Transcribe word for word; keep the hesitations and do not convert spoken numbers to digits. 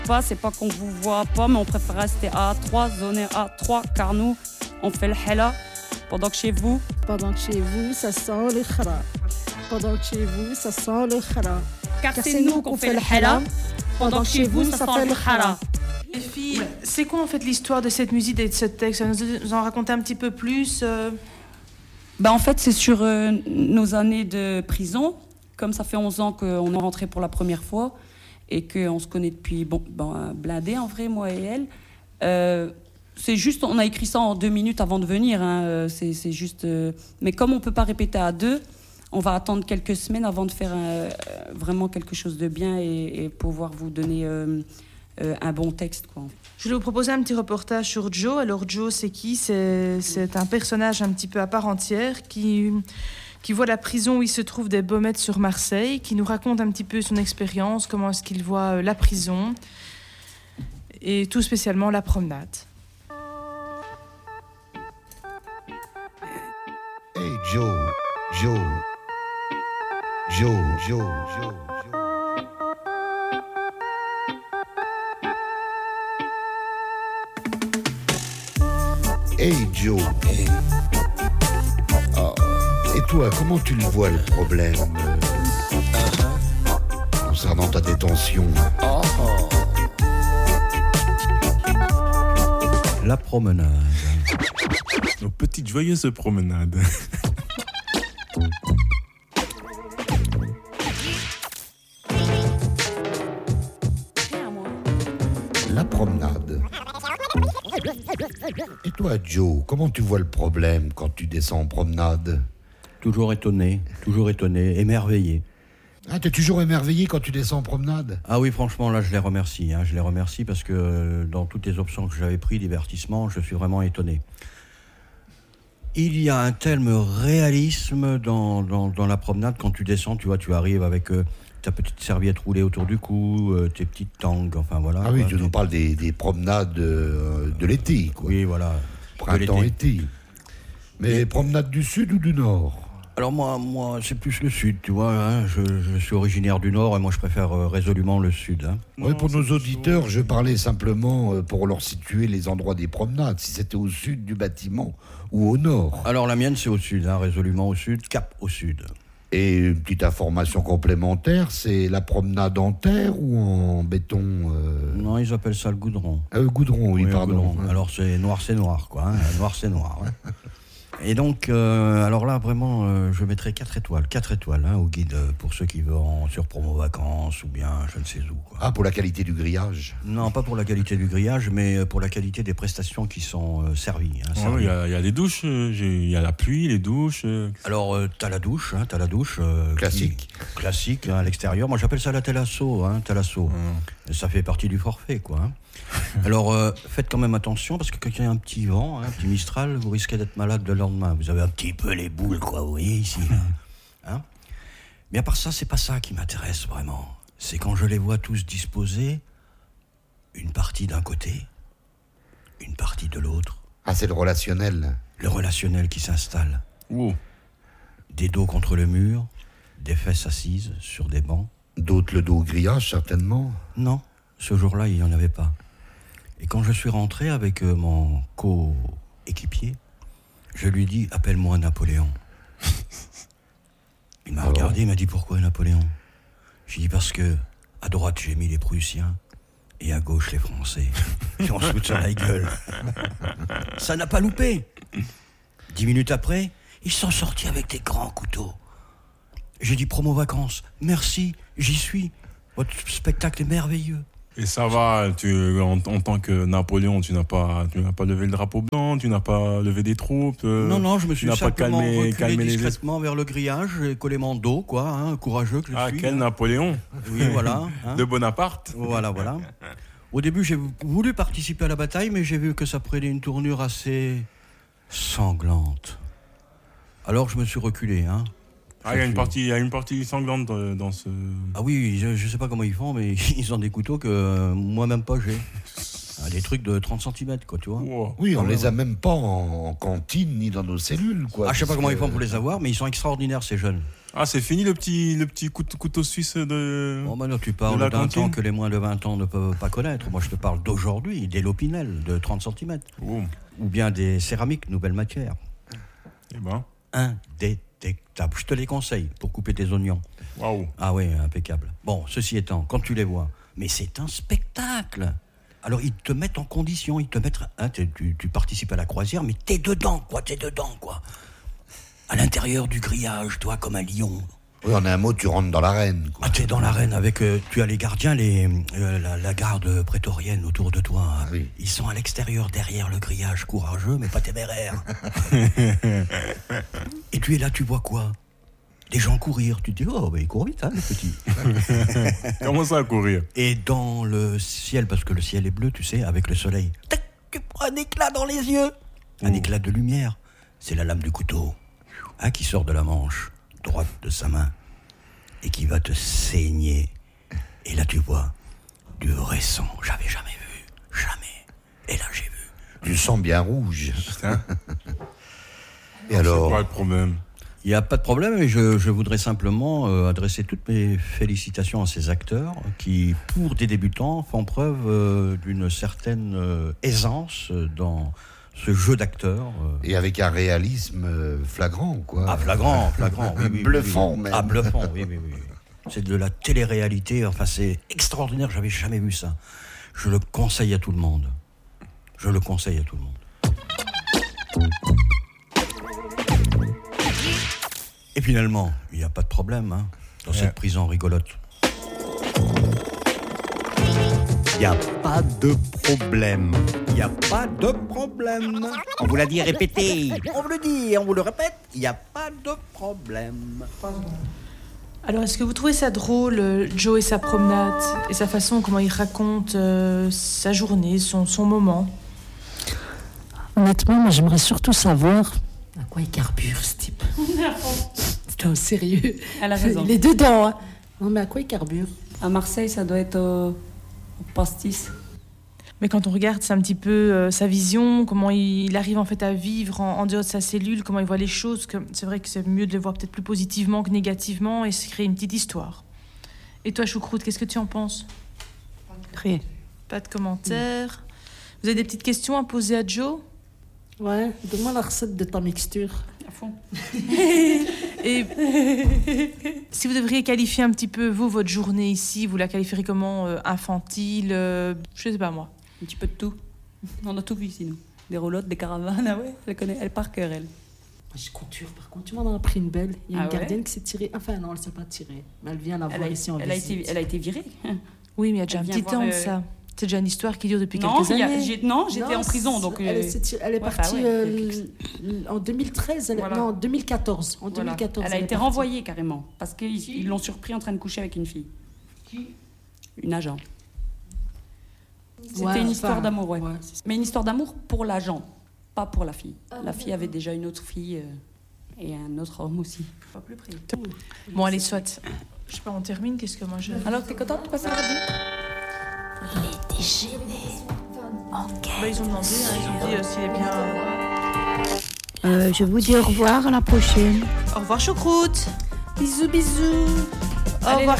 Pas, c'est pas qu'on vous voit pas, mais on préfère rester à A trois, zoner A trois, car nous, on fait le hella. Pendant que chez vous, pendant que chez vous, ça sent le khara. Pendant que chez vous, ça sent le khara. Car c'est nous qu'on fait le hella. Pendant que chez vous, ça sent le khara. Les filles, c'est quoi en fait l'histoire de cette musique et de ce texte? Vous en racontez un petit peu plus euh... bah, En fait, c'est sur euh, nos années de prison. Comme ça fait onze ans qu'on est rentré pour la première fois et qu'on se connaît depuis bon, bon, blindé en vrai, moi et elle. Euh, c'est juste, on a écrit ça en deux minutes avant de venir. Hein, c'est, c'est juste, euh, mais comme on ne peut pas répéter à deux, on va attendre quelques semaines avant de faire euh, vraiment quelque chose de bien et, et pouvoir vous donner euh, euh, un bon texte, quoi. Je voulais vous proposer un petit reportage sur Joe. Alors Joe, c'est qui? c'est, c'est un personnage un petit peu à part entière qui, qui voit la prison où il se trouve des Baumettes sur Marseille, qui nous raconte un petit peu son expérience, comment est-ce qu'il voit la prison et tout spécialement la promenade. Hey Joe, Joe, Joe, Joe, Joe, Joe. Hey Joe. Hey. Oh. Et toi, comment tu le vois le problème euh, uh-huh. concernant ta détention? Oh. La promenade. Nos petites joyeuses promenades. La promenade. Et toi, Joe, comment tu vois le problème quand tu descends en promenade? Toujours étonné, toujours étonné, émerveillé. Ah, t'es toujours émerveillé quand tu descends en promenade? Ah oui, franchement, là, je les remercie. Hein, je les remercie parce que euh, dans toutes les options que j'avais prises, divertissement, je suis vraiment étonné. Il y a un tel réalisme dans, dans, dans la promenade. Quand tu descends, tu vois, tu arrives avec euh, ta petite serviette roulée autour du cou, euh, tes petites tangues, enfin voilà. Ah oui, quoi, tu tes... nous parles des, des promenades euh, de l'été, quoi. Oui, voilà. Printemps-été. Mais promenade du sud ou du nord? Alors moi, moi, c'est plus le sud, tu vois. Hein. Je, je suis originaire du nord et moi, je préfère euh, résolument le sud. Hein. Oui, pour nos auditeurs, je parlais simplement euh, pour leur situer les endroits des promenades, si c'était au sud du bâtiment ou au nord. Alors la mienne, c'est au sud, hein, résolument au sud, cap au sud. Et une petite information complémentaire, c'est la promenade en terre ou en béton euh... Non, ils appellent ça le goudron. Euh, goudron, oui, oui pardon. Goudron. Alors c'est noir, c'est noir, quoi. Hein. Noir, c'est noir. Hein. Et donc, euh, alors là, vraiment, euh, je mettrai quatre étoiles. quatre étoiles hein, au guide euh, pour ceux qui vont sur promo vacances ou bien je ne sais où. Quoi. Ah, pour la qualité du grillage? Non, pas pour la qualité du grillage, mais pour la qualité des prestations qui sont euh, servies. Il hein, ouais, y, y a des douches, il y a la pluie, les douches. Euh... Alors, euh, t'as la douche, hein, t'as la douche. Euh, classique. Qui, classique, hein, à l'extérieur. Moi, j'appelle ça la Thalasso, hein, Thalasso. Hum. Ça fait partie du forfait, quoi. Hein. Alors, euh, faites quand même attention, parce que quand il y a un petit vent, hein, un petit Mistral, vous risquez d'être malade le lendemain. Vous avez un petit peu les boules, quoi, vous voyez, ici. Hein. Mais à part ça, c'est pas ça qui m'intéresse, vraiment. C'est quand je les vois tous disposés, une partie d'un côté, une partie de l'autre. Ah, c'est le relationnel. Le relationnel qui s'installe. Wow. Des dos contre le mur, des fesses assises sur des bancs. D'autres le dos au grillage, certainement? Non, ce jour-là, il n'y en avait pas. Et quand je suis rentré avec euh, mon co-équipier, je lui dis « Appelle-moi Napoléon ». Il m'a Alors... regardé, il m'a dit « Pourquoi Napoléon ?» J'ai dit « Parce que à droite, j'ai mis les Prussiens et à gauche, les Français. » Et on se fout sur la gueule. Ça n'a pas loupé. Dix minutes après, ils sont sortis avec des grands couteaux. J'ai dit « Promo vacances, merci, j'y suis. Votre spectacle est merveilleux. » Et ça va, tu, en, en tant que Napoléon, tu n'as pas, tu n'as pas levé le drapeau blanc, tu n'as pas levé des troupes. Euh, non, non, je me suis simplement pas calmé, reculé calmé discrètement les... vers le grillage et collé mon dos, quoi, hein, courageux que je ah, suis. Ah, quel hein. Napoléon. Oui, voilà. Hein. De Bonaparte. Voilà, voilà. Au début, j'ai voulu participer à la bataille, mais j'ai vu que ça prenait une tournure assez sanglante. Alors, je me suis reculé, hein. Ah, il y a une partie, il y a une partie sanglante dans ce. Ah oui, je, je sais pas comment ils font, mais ils ont des couteaux que euh, moi-même pas j'ai. Des trucs de trente centimètres, quoi, tu vois. Wow. Oui, on ah, les a même pas en, en cantine ni dans nos cellules, quoi. Ah, je sais pas comment ils font pour les avoir, mais ils sont extraordinaires, ces jeunes. Ah, c'est fini le petit, le petit couteau, couteau suisse de. Bon, maintenant, tu de parles la d'un cantine. temps que les moins de vingt ans ne peuvent pas connaître. Moi, je te parle d'aujourd'hui, des Lopinel de trente centimètres. Oh. Ou bien des céramiques, nouvelle matière. Eh ben. Indétectables. Je te les conseille pour couper tes oignons. Waouh. Ah oui, impeccable. Bon, ceci étant, quand tu les vois, mais c'est un spectacle. Alors, ils te mettent en condition, ils te mettent... Hein, tu, tu participes à la croisière, mais t'es dedans, quoi, t'es dedans, quoi. À l'intérieur du grillage, toi, comme un lion. Oui, en un mot, tu rentres dans l'arène, quoi. Ah, t'es dans l'arène avec... euh, tu as les gardiens, les, euh, la, la garde prétorienne autour de toi. Ah oui. Ils sont à l'extérieur, derrière le grillage, courageux, mais pas téméraires. Et tu es là, tu vois quoi? Des gens courir. Tu te dis, oh, bah, ils courent vite, hein, les petits. Comment ça à courir? Et dans le ciel, parce que le ciel est bleu, tu sais, avec le soleil, tac, tu prends un éclat dans les yeux. Un Oh. éclat de lumière. C'est la lame du couteau, hein, qui sort de la manche droite de sa main et qui va te saigner. Et là, tu vois du vrai sang. J'avais jamais vu. Jamais. Et là, j'ai vu. Du sang bien rouge. Putain. Et alors, C'est quoi le problème? Il n'y a pas de problème, et je, je voudrais simplement euh, adresser toutes mes félicitations à ces acteurs qui, pour des débutants, font preuve euh, d'une certaine euh, aisance dans ce jeu d'acteurs. euh. et avec un réalisme euh, flagrant, quoi. Ah, flagrant, flagrant, oui, oui, oui, Bluffant, oui. même. Ah, bluffant, oui, oui, oui. C'est de la télé-réalité, enfin, c'est extraordinaire, j'avais jamais vu ça. Je le conseille à tout le monde. Je le conseille à tout le monde. Et finalement, il n'y a pas de problème, hein, dans Ouais. cette prison rigolote. Il n'y a pas de problème. Il n'y a pas de problème. On vous l'a dit, répétez. On vous le dit, on vous le répète, il n'y a pas de problème. Alors, est-ce que vous trouvez ça drôle, euh, Joe et sa promenade, et sa façon, comment il raconte euh, sa journée, son, son moment? Honnêtement, moi, j'aimerais surtout savoir à quoi il carbure, ce type. Putain, sérieux. Elle a raison. Il est dedans, hein. Non, mais à quoi il carbure? À Marseille, ça doit être au, au pastis. Mais quand on regarde, c'est un petit peu euh, sa vision, comment il, il arrive en fait à vivre en, en dehors de sa cellule, comment il voit les choses. que- C'est vrai que c'est mieux de les voir peut-être plus positivement que négativement et se créer une petite histoire. Et toi, Choucroute, qu'est-ce que tu en penses? Rien. Pas de commentaires. Vous avez des petites questions à poser à Joe? Ouais, donne-moi la recette de ta mixture. À fond. Et si vous devriez qualifier un petit peu, vous, votre journée ici, vous la qualifierez comment? euh, Infantile euh, Je sais pas moi. Un petit peu de tout. On a tout vu ici, nous. Des roulottes, des caravanes, ah ouais, elle connaît, elle par cœur, elle. Moi, je conture, par contre. Tu m'en as pris une belle. Il y a Ah une ouais gardienne qui s'est tirée. Enfin, non, elle ne s'est pas tirée. Mais elle vient la Elle voir a, ici en elle, a visite. été, elle a été virée. Oui, mais il y a déjà Elle un vient petit voir, temps de euh, ça. C'est déjà une histoire qui dure depuis Non, quelques il y a- années. j'ai- non, j'étais Non, en prison, donc... Elle, euh, s'est tirée- elle est ouais, bah partie ouais, euh, il y a l- l- en deux mille treize. Elle, Voilà. Non, en deux mille quatorze. En voilà. deux mille quatorze. Elle a est été partie. renvoyée carrément, parce qu'ils ils l'ont surpris en train de coucher avec une fille. Une agent. C'était Ouais, une enfin, histoire d'amour, ouais. ouais, c'est ça. Mais une histoire d'amour pour l'agent, pas pour la fille. La fille avait déjà une autre fille euh, et un autre homme aussi. Pas plus près. Bon, allez, soit. Je sais pas, on termine. Qu'est-ce que moi je. Alors, t'es contente de passer la radio? Bah, ils ont demandé, hein, ils ont dit euh, s'il est bien. Euh, je vous dis au revoir, à la prochaine. Au revoir, Choucroute. Bisous, bisous. Au revoir,